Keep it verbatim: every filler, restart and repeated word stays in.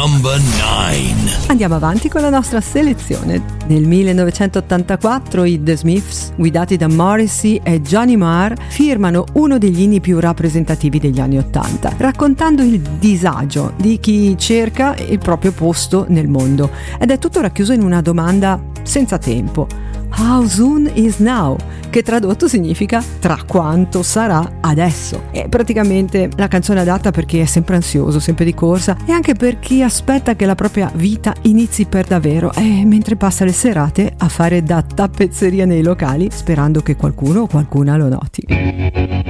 number nine. Andiamo avanti con la nostra selezione. Nel millenovecentottantaquattro i The Smiths, guidati da Morrissey e Johnny Marr, firmano uno degli inni più rappresentativi degli anni Ottanta, raccontando il disagio di chi cerca il proprio posto nel mondo. Ed è tutto racchiuso in una domanda senza tempo: How soon is now? Che tradotto significa tra quanto sarà adesso. È praticamente la canzone adatta per chi è sempre ansioso, sempre di corsa, e anche per chi aspetta che la propria vita inizi per davvero, e mentre passa le serate a fare da tappezzeria nei locali sperando che qualcuno o qualcuna lo noti.